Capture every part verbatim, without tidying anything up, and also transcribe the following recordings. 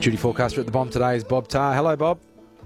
Duty forecaster at the Bomb today is Bob Tarr. Hello, Bob.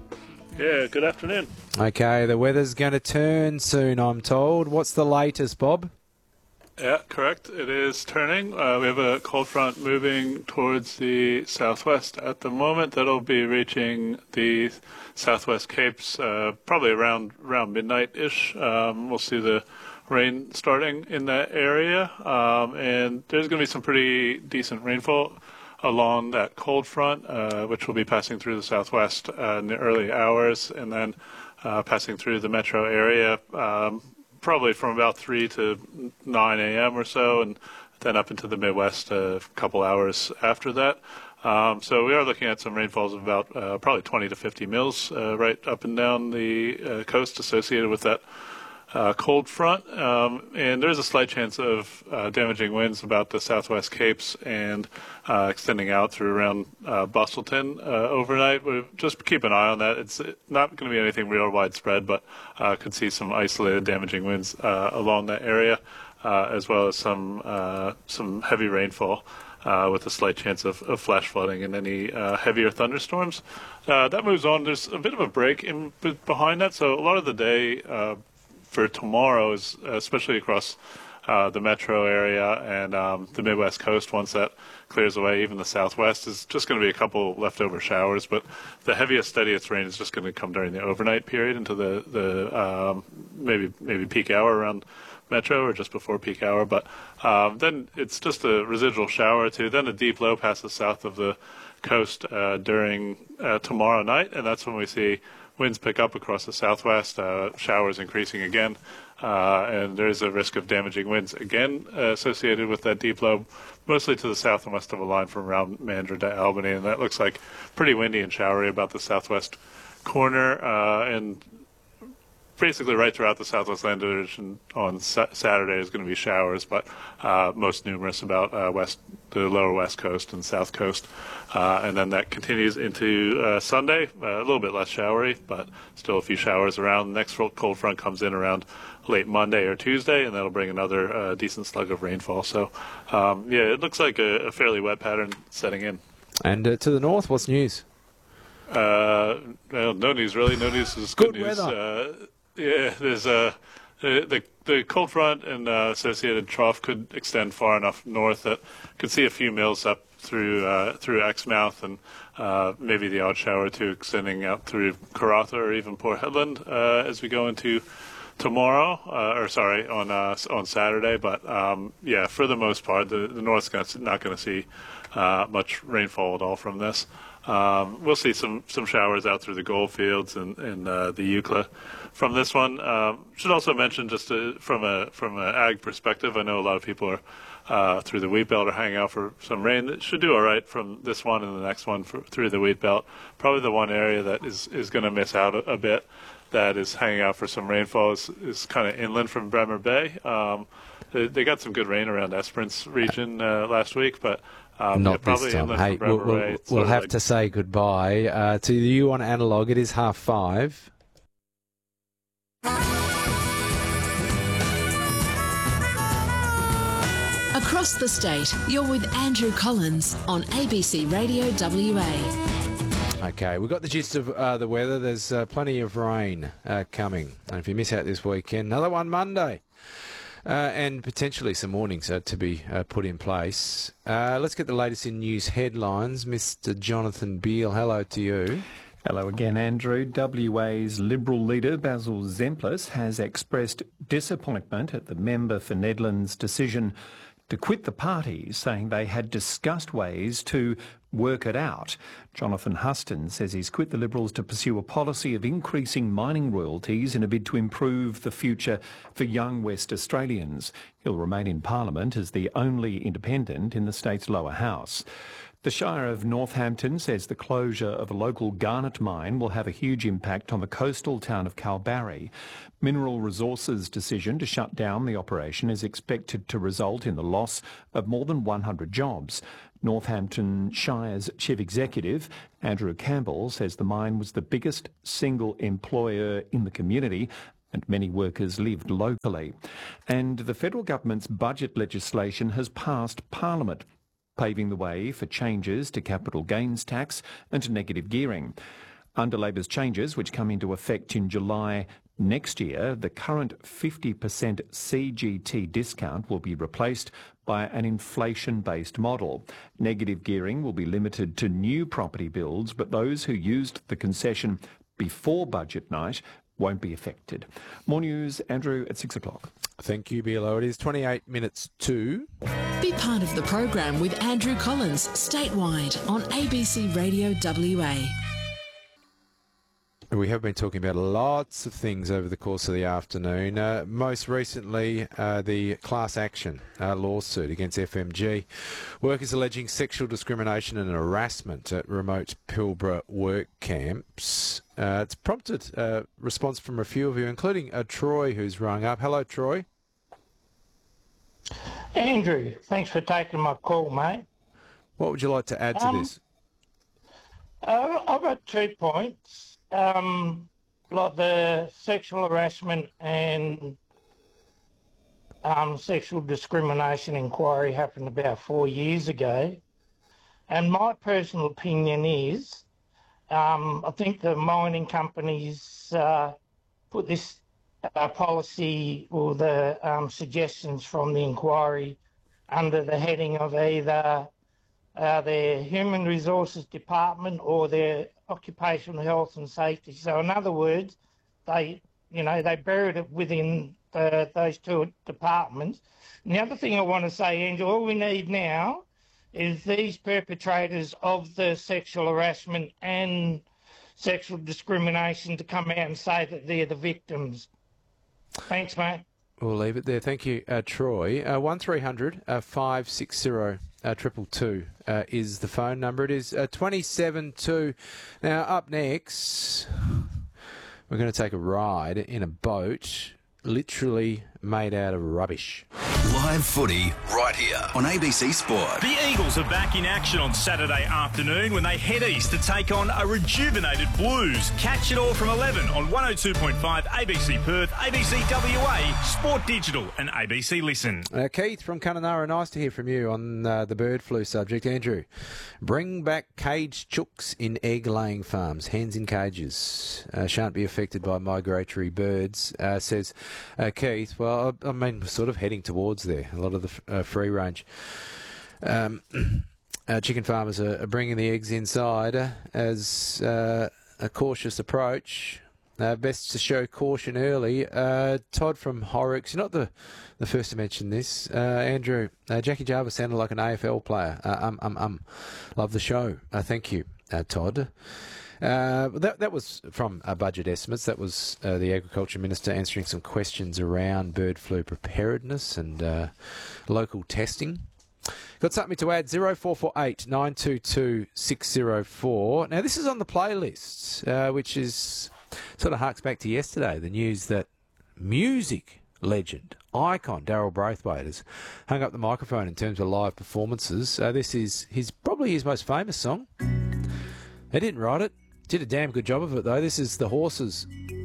Yeah, good afternoon. Okay, the weather's going to turn soon, I'm told. What's the latest, Bob? Yeah, correct. It is turning. Uh, we have a cold front moving towards the southwest at the moment. That'll be reaching the southwest Capes uh, probably around around midnight-ish. Um, we'll see the rain starting in that area, um, and there's going to be some pretty decent rainfall along that cold front, uh, which will be passing through the southwest uh, in the early hours, and then uh, passing through the metro area, um, probably from about three to nine a.m. or so, and then up into the Midwest a couple hours after that. Um, so we are looking at some rainfalls of about uh, probably twenty to fifty mils uh, right up and down the uh, coast associated with that Uh, cold front, um, and there's a slight chance of uh, damaging winds about the southwest Capes and uh, extending out through around uh, Bustleton uh, overnight. We just keep an eye on that. It's not going to be anything real widespread, but uh, could see some isolated damaging winds uh, along that area, uh, as well as some uh, some heavy rainfall. Uh, with a slight chance of, of flash flooding and any uh, heavier thunderstorms. Uh, that moves on. There's a bit of a break in behind that, so a lot of the day uh, for tomorrow is, especially across uh, the metro area and um, the Midwest coast, once that clears away, even the southwest, is just going to be a couple leftover showers. But the heaviest, steadiest rain is just going to come during the overnight period into the, the um, maybe maybe peak hour around metro or just before peak hour. But um, then it's just a residual shower or two. Then a deep low passes south of the coast uh, during uh, tomorrow night, and that's when we see winds pick up across the southwest, uh, showers increasing again, uh, and there is a risk of damaging winds again uh, associated with that deep low, mostly to the south and west of a line from around Mandurah to Albany, and that looks like pretty windy and showery about the southwest corner, uh, and basically right throughout the southwest land division on sa- Saturday is going to be showers, but uh, most numerous about uh, west, the lower west coast and south coast. Uh, and then that continues into uh, Sunday, uh, a little bit less showery, but still a few showers around. The next cold front comes in around late Monday or Tuesday, and that'll bring another uh, decent slug of rainfall. So, um, yeah, it looks like a, a fairly wet pattern setting in. And uh, to the north, what's news? Uh, well, no news, really. No news is good, Good news. weather. Uh, Yeah, there's a uh, the the cold front and uh, associated trough could extend far enough north that could see a few mils up through uh, through Exmouth and uh, maybe the odd shower or two extending out through Karratha or even Port Hedland uh, as we go into tomorrow, uh, or sorry, on uh, on Saturday. But um, yeah, for the most part, the, the north's gonna, not going to see uh, much rainfall at all from this. Um, we'll see some, some showers out through the Goldfields and, and uh, the Eucla from this one. Um, should also mention, just to, from a from an ag perspective, I know a lot of people are uh, through the wheat belt are hanging out for some rain. It should do all right from this one and the next one for, through the wheat belt. Probably the one area that is, is going to miss out a, a bit, that is hanging out for some rainfall, is, is kind of inland from Bremer Bay. Um, they, they got some good rain around Esperance region uh, last week, but Um, Not yeah, probably this time. inland Hey, from we'll, Bremer we'll, Bay. It's we'll sort of have like- to say goodbye. Uh, to you on Analog, it is half five. Across the state, you're with Andrew Collins on A B C Radio W A. Okay, we've got the gist of uh, the weather. There's uh, plenty of rain uh, coming. And if you miss out this weekend, another one Monday. Uh, and potentially some warnings uh, to be uh, put in place. Uh, let's get the latest in news headlines. Mister Jonathan Beale, hello to you. Hello again, Andrew. W A's Liberal leader, Basil Zemplis, has expressed disappointment at the member for Nedland's decision to quit the party, saying they had discussed ways to work it out. Jonathan Huston says he's quit the Liberals to pursue a policy of increasing mining royalties in a bid to improve the future for young West Australians. He'll remain in Parliament as the only independent in the state's lower house. The Shire of Northampton says the closure of a local garnet mine will have a huge impact on the coastal town of Kalbarri. Mineral Resources' decision to shut down the operation is expected to result in the loss of more than one hundred jobs. Northampton Shire's Chief Executive, Andrew Campbell, says the mine was the biggest single employer in the community and many workers lived locally. And the federal government's budget legislation has passed Parliament. paving the way for changes to capital gains tax and to negative gearing. Under Labor's changes, which come into effect in July next year, the current fifty percent C G T discount will be replaced by an inflation-based model. Negative gearing will be limited to new property builds, but those who used the concession before budget night won't be affected. More news, Andrew, at six o'clock. Thank you, B L O. It is twenty-eight minutes to... Be part of the program with Andrew Collins, statewide on A B C Radio W A. We have been talking about lots of things over the course of the afternoon. Uh, most recently, uh, the class action uh, lawsuit against F M G. Workers alleging sexual discrimination and harassment at remote Pilbara work camps. Uh, it's prompted a response from a few of you, including uh, Troy, who's rung up. Hello, Troy. Andrew, thanks for taking my call, mate. What would you like to add to um, this? Uh, I've got two points. Um, like the sexual harassment and um, sexual discrimination inquiry happened about four years ago. And my personal opinion is, um, I think the mining companies uh, put this uh, policy or the um, suggestions from the inquiry under the heading of either uh, their Human Resources Department or their Occupational Health and Safety. So in other words, they, you know, they buried it within the, those two departments. And the other thing I want to say, Andrew, all we need now is these perpetrators of the sexual harassment and sexual discrimination to come out and say that they're the victims. Thanks, mate. We'll leave it there. Thank you, uh, Troy. Uh, one three hundred five six zero Uh, triple two uh, is the phone number. It is uh, twenty-seven two. Now, up next, we're going to take a ride in a boat literally made out of rubbish. Live footy right here on A B C Sport. The Eagles are back in action on Saturday afternoon when they head east to take on a rejuvenated Blues. Catch it all from eleven on one oh two point five A B C Perth, A B C W A, Sport Digital and A B C Listen. Uh, Keith from Kununurra, nice to hear from you on uh, the bird flu subject. Andrew, bring back caged chooks in egg-laying farms. Hens in cages uh, shan't be affected by migratory birds, uh, says uh, Keith. Well, I, I mean, we're sort of heading towards there. A lot of the uh, free range um, uh, chicken farmers are, are bringing the eggs inside uh, as uh, a cautious approach. Uh, best to show caution early. Uh, Todd from Horrocks, you're not the, the first to mention this. Uh, Andrew, uh, Jackie Jarvis sounded like an A F L player. Uh, um, um, um. Love the show. Uh, thank you, uh, Todd. Uh, that that was from uh, budget estimates. That was uh, the Agriculture Minister answering some questions around bird flu preparedness and uh, local testing. Got something to add? zero four four eight nine two two six zero four. Now, this is on the playlist, uh, which is sort of harks back to yesterday, the news that music legend, icon, Daryl Braithwaite has hung up the microphone in terms of live performances. Uh, this is his probably his most famous song. He didn't write it. Did a damn good job of it, though. This is The Horses.